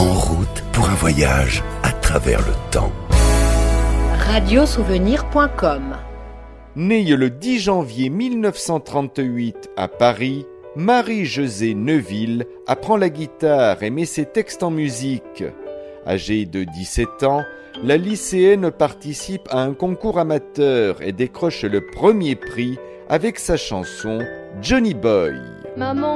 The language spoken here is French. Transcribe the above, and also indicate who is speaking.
Speaker 1: en route pour un voyage à travers le temps.
Speaker 2: Radiosouvenir.com.
Speaker 3: Née le 10 janvier 1938 à Paris, Marie-Josée Neuville apprend la guitare et met ses textes en musique. Âgée de 17 ans, la lycéenne participe à un concours amateur et décroche le premier prix avec sa chanson Johnny Boy.
Speaker 4: Maman.